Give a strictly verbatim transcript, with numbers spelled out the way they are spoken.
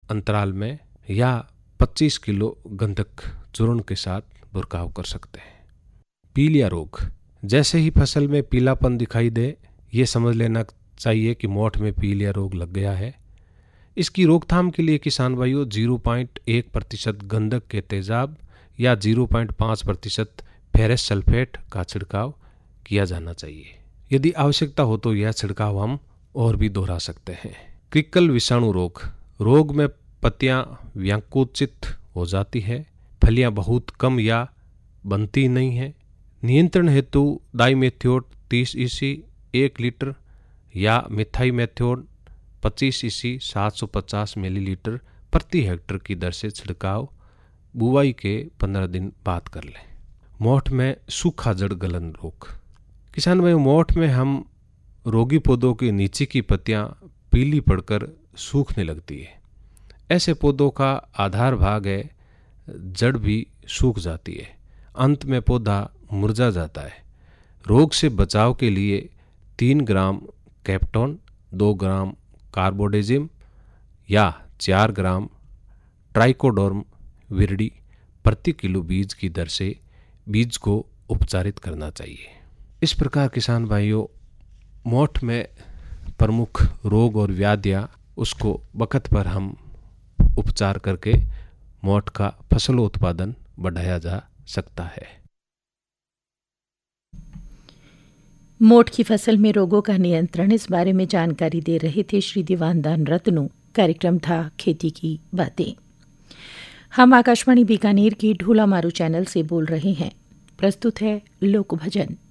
अंतराल में या पच्चीस किलो गंधक चूर्ण के साथ बुरकाव कर सकते हैं। पीलिया रोग, जैसे ही फसल में पीलापन दिखाई दे, ये समझ लेना चाहिए कि मोठ में पीलिया रोग लग गया है। इसकी रोकथाम के लिए किसान भाइयों जीरो पॉइंट एक प्रतिशत गंधक के तेजाब या जीरो पॉइंट पाँच प्रतिशत फेरस सल्फेट का छिड़काव किया जाना चाहिए। यदि आवश्यकता हो तो यह छिड़काव हम और भी दोहरा सकते हैं। क्रिकल विषाणु रोग, रोग में पत्तियां व्यांकुचित हो जाती है, फलियां बहुत कम या बनती नहीं है। नियंत्रण हेतु डाइमेथियोड तीस ईसी एक लीटर या मिथाइमेथियोड पच्चीस ईसी सात सौ पचास मिलीलीटर प्रति हेक्टर की दर से छिड़काव बुवाई के पंद्रह दिन बाद कर लें। मोठ में सूखा जड़ गलन रोग, किसान भाई मोठ में हम रोगी पौधों के नीचे की पत्तियां पीली पड़कर सूखने लगती है। ऐसे पौधों का आधार भाग है, जड़ भी सूख जाती है, अंत में पौधा मुरझा जाता है। रोग से बचाव के लिए तीन ग्राम कैप्टोन, दो ग्राम कार्बोडेजिम या चार ग्राम ट्राइकोडर्म विरडी प्रति किलो बीज की दर से बीज को उपचारित करना चाहिए। इस प्रकार किसान भाइयों मोठ में प्रमुख रोग और व्याधियाँ उसको वक्त पर हम उपचार करके मोठ का फसल उत्पादन बढ़ाया जा सकता है। मोठ की फसल में रोगों का नियंत्रण, इस बारे में जानकारी दे रहे थे श्री दीवानदान रत्नू। कार्यक्रम था खेती की बातें। हम आकाशवाणी बीकानेर की ढोला मारू चैनल से बोल रहे हैं। प्रस्तुत है लोक भजन।